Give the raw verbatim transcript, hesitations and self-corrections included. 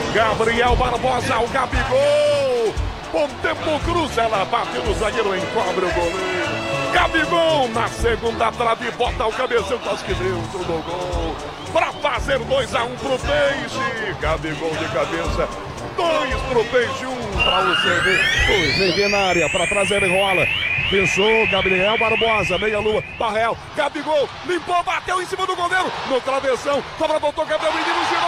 Gabriel Barbosa, o Gabigol. Bom tempo, cruza, ela bate no zagueiro, encobre o goleiro. Gabigol na segunda trave, bota o cabeção, quase que dentro do gol. Pra fazer dois a um pro Peixe. Gabigol de cabeça. Dois pro Peixe, um pra o C V. O C V na área, pra trás ele rola. Pensou, Gabriel Barbosa, meia-lua, Barrel, Gabigol, limpou, bateu em cima do goleiro, no travessão, sobra, voltou, Gabriel, menino, girou.